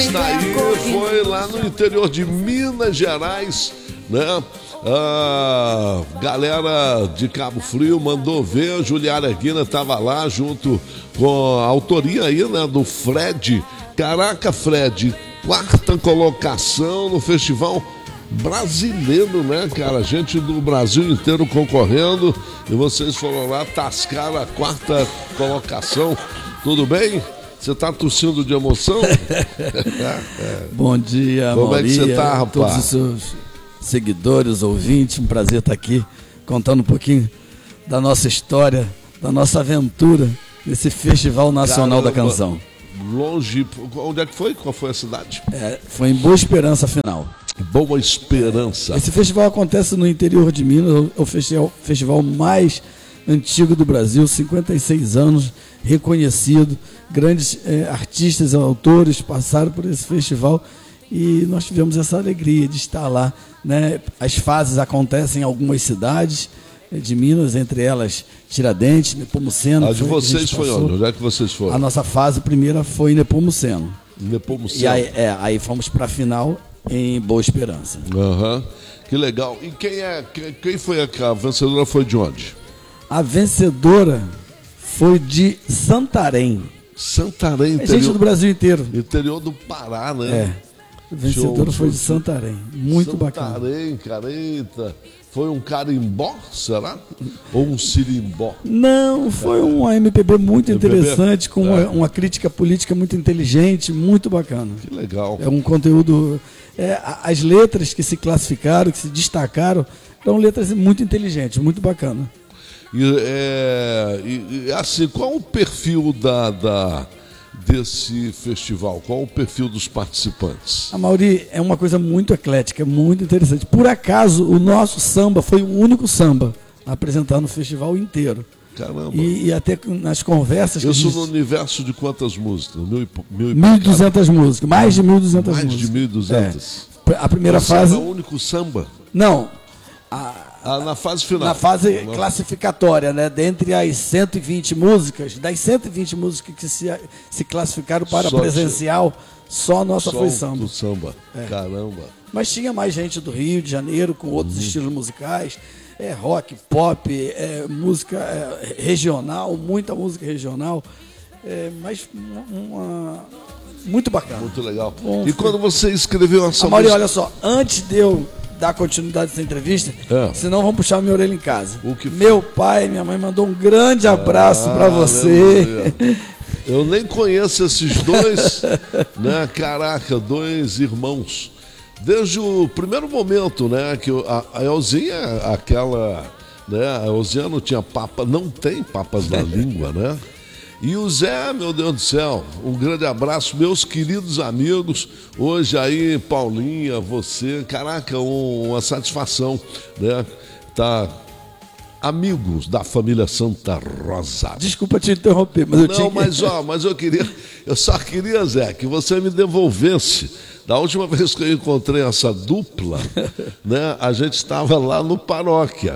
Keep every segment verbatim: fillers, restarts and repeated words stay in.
Daí foi lá no interior de Minas Gerais, né? A galera de Cabo Frio mandou ver, Juliara Guina estava lá junto com a autoria aí, né, do Fred. Caraca, Fred, quarta colocação no festival brasileiro, né, cara? Gente do Brasil inteiro concorrendo e vocês foram lá tascar a quarta colocação. Tudo bem? Você tá tossindo de emoção? Bom dia, Como Mauri, é que você tá, rapaz? todos os seus seguidores, ouvintes, um prazer estar aqui contando um pouquinho da nossa história, da nossa aventura nesse Festival Nacional Caramba, da Canção. Longe, onde é que foi? Qual foi a cidade? É, foi em Boa Esperança final. Boa Esperança. Esse festival acontece no interior de Minas, é o festival, festival mais antigo do Brasil, cinquenta e seis anos, reconhecido. Grandes eh, artistas e autores passaram por esse festival e nós tivemos essa alegria de estar lá, né? As fases acontecem em algumas cidades de Minas, entre elas Tiradentes, Nepomuceno. A de vocês foi onde? Onde é que vocês foram? A nossa fase primeira foi em Nepomuceno. Nepomuceno. E aí, é, aí fomos para a final em Boa Esperança. Uhum. Que legal. E quem é? Quem, quem foi a, a vencedora? Foi de onde? A vencedora foi de Santarém. Santarém, É interior, gente do Brasil inteiro. interior do Pará, né? É. A vencedora Show, foi show, de Santarém. Muito bacana. Santarém, cara, eita. Foi um carimbó, será? Ou um sirimbó? Não, foi uma M P B muito M P B? interessante, com É. uma, uma crítica política muito inteligente, muito bacana. Que legal. É um conteúdo. É, a- as letras que se classificaram, que se destacaram, eram letras muito inteligentes, muito bacana. E, é, e, e, assim, qual o perfil da, da, desse festival? Qual o perfil dos participantes? A Mauri é uma coisa muito eclética, muito interessante. Por acaso, o nosso samba foi o único samba a apresentar no festival inteiro. Caramba. E, e até nas conversas... que a Isso gente- no universo de quantas músicas? Mil e, po- mil e mil e duzentas músicas, mais de mil e duzentas Mais músicas. de mil e duzentas. É. A primeira Você fase... era o único samba? Não, a, Ah, na fase final. na fase classificatória, né? Dentre as cento e vinte músicas, das cento e vinte músicas que se, se classificaram para Só presencial, só a nossa Só foi o samba. do samba. É. Caramba. Mas tinha mais gente do Rio de Janeiro, com outros estilos musicais, é, rock, pop, é, música é, regional, muita música regional, é, mas uma, uma- muito bacana. Muito legal. Bom, E quando você escreveu essa A Mauri, música? olha só, antes de eu dar continuidade a essa entrevista, É. senão vão puxar minha orelha em casa. O que foi? Meu pai e minha mãe mandou um grande abraço Ah, pra você. meu Deus. Eu nem conheço esses dois, né? Caraca, dois irmãos. Desde o primeiro momento, né? Que eu- a, a Elzinha, aquela, né? A Elzinha não tinha papa, não tem papas na língua, né? E o Zé, meu Deus do céu, um grande abraço, meus queridos amigos. Hoje aí, Paulinha, você, caraca, um- uma satisfação, né? Tá amigos da família Santa Rosa. Desculpa te interromper, mas eu Não, tinha que... mas ó, mas eu queria, eu só queria, Zé, que você me devolvesse. Da última vez que eu encontrei essa dupla, né? A gente estava lá no paróquia.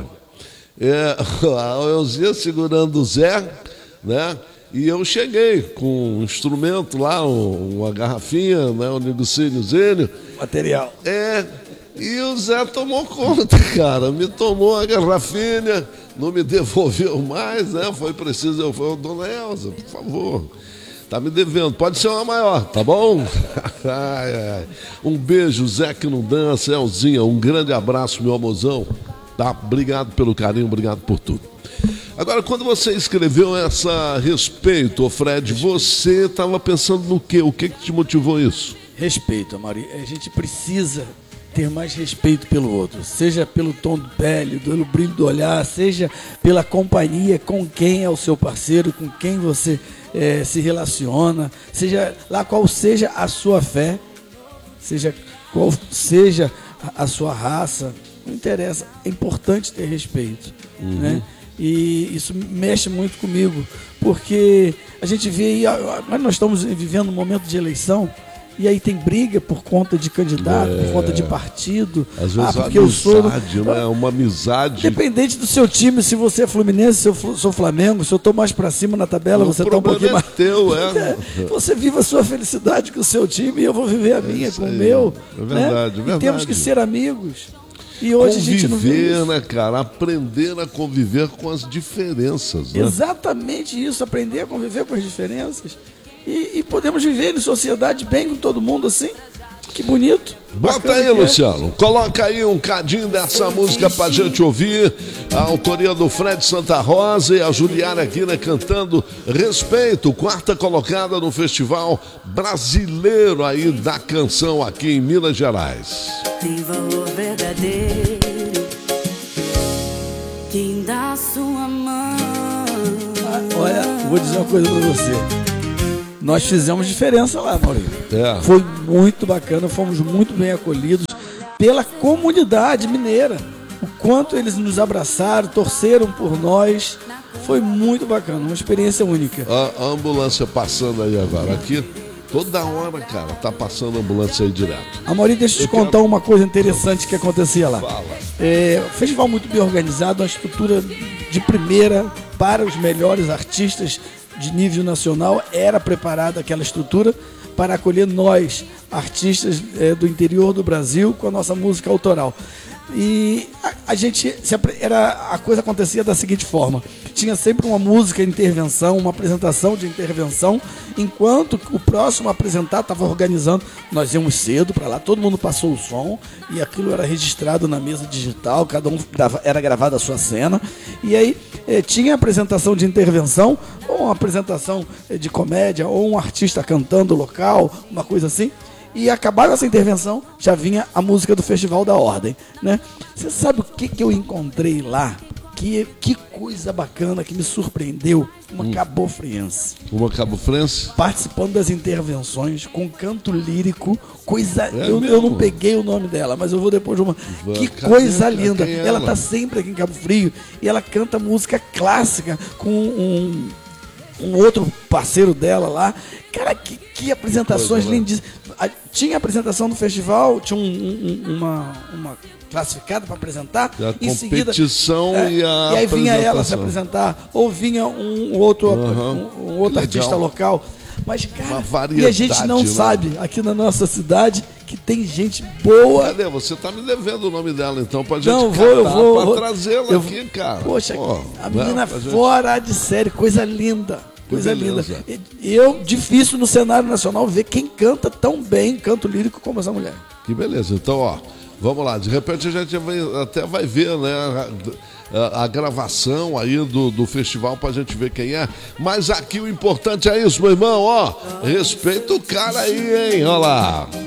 É, a Elzinha segurando o Zé, né? E eu cheguei com um instrumento lá, um- uma garrafinha, né? O negocíniozinho. material. É, e o Zé tomou conta, cara. Me tomou a garrafinha, não me devolveu mais, né? Foi preciso, eu falei, dona Elza, por favor, tá me devendo. Pode ser uma maior, tá bom? Ai, ai. Um beijo, Zé que não dança, Elzinha, um grande abraço, meu amorzão. Tá? Obrigado pelo carinho, obrigado por tudo. Agora, quando você escreveu essa a respeito, ô Fred, você estava pensando no quê? O que, que te motivou isso? Respeito, Mauri. A gente precisa ter mais respeito pelo outro, seja pelo tom de pele, pelo brilho do olhar, seja pela companhia com quem é o seu parceiro, com quem você eh, se relaciona, seja lá qual seja a sua fé, seja qual seja a, a sua raça, não interessa, é importante ter respeito, né? E isso mexe muito comigo, porque a gente vê aí, agora nós estamos vivendo um momento de eleição E aí tem briga por conta de candidato, É. por conta de partido. Às vezes ah, a porque eu sou. amizade, né? Uma amizade. Independente do seu time, se você é Fluminense, se eu flu- sou Flamengo, se eu tô mais pra cima na tabela, O você tá um problema pouquinho é mais. teu, é. É, você viva a sua felicidade com o seu time e eu vou viver a minha isso com o aí. meu. É verdade, né? é E verdade. temos que ser amigos. E hoje a gente não vê Conviver, isso. né, cara? Aprender a conviver com as diferenças, né? Exatamente isso, aprender a conviver com as diferenças. E, e podemos viver em sociedade bem com todo mundo assim. Que bonito. Bota Bacana aí, que é. Luciano. Coloca aí um cadinho dessa música pra gente ouvir. A autoria do Fred Santa Rosa e a Juliana Guina cantando Respeito, quarta colocada no Festival Brasileiro aí da Canção aqui em Minas Gerais. Tem valor verdadeiro quem dá sua mão. Ah, olha, vou dizer uma coisa pra você. Nós fizemos diferença lá, Maurício. É. Foi muito bacana, fomos muito bem acolhidos pela comunidade mineira. O quanto eles nos abraçaram, torceram por nós. Foi muito bacana, uma experiência única. A, a ambulância passando aí agora. Aqui, toda hora, cara, tá passando a ambulância aí direto. Amaury, deixa eu te Eu contar quero- uma coisa interessante que acontecia lá. Fala. É, festival muito bem organizado, uma estrutura de primeira para os melhores artistas de nível nacional. Era preparada aquela estrutura para acolher nós, artistas é, do interior do Brasil, com a nossa música autoral. E a, a gente, se apre- era, a coisa acontecia da seguinte forma: tinha sempre uma música de intervenção, uma apresentação de intervenção, enquanto o próximo a apresentar estava organizando. Nós íamos cedo para lá, todo mundo passou o som e aquilo era registrado na mesa digital, cada um grava, era gravada a sua cena. E aí eh, tinha apresentação de intervenção, ou uma apresentação eh, de comédia, ou um artista cantando local, uma coisa assim. E acabava essa intervenção, já vinha a música do Festival da Ordem, né? Você sabe o que, que eu encontrei lá? Que, que coisa bacana, que me surpreendeu. Uma Hum. cabofriense. Uma Cabo Frense? Participando das intervenções, com canto lírico, coisa... É eu, mesmo? eu não peguei o nome dela, mas eu vou depois de uma... Vai, Que cadê? coisa Quem linda. é Ela ela? tá sempre aqui em Cabo Frio e ela canta música clássica com um... um outro parceiro dela lá. Cara, que, que apresentações Coisa, né? lindíssimas. A- Tinha apresentação no festival, tinha um- um- um- uma, uma classificada para apresentar. A em seguida, competição é, e a e aí vinha ela se apresentação. apresentar, ou vinha um outro, Aham. um, um outro Legal. artista local. Mas, cara, Uma e a gente variedade, não né? sabe, aqui na nossa cidade, que tem gente boa. Cadê? Você tá me devendo o nome dela, então, pra gente Não, vou, eu catar, vou. pra vou- trazê-la eu- aqui, cara. Poxa, Pô, a né, menina pra gente- fora de série, coisa linda. Coisa beleza. linda. E eu, difícil no cenário nacional ver quem canta tão bem canto lírico como essa mulher. Que beleza. Então, ó, vamos lá. De repente a gente vai- até vai ver, né, a, a- a gravação aí do, do festival pra gente ver quem é. Mas aqui o importante é isso, meu irmão, ó. Respeita o cara aí, hein? Olha lá.